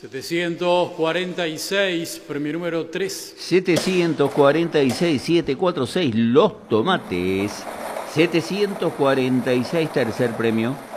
746, premio número 3. 746, 746, los tomates. 746, tercer premio.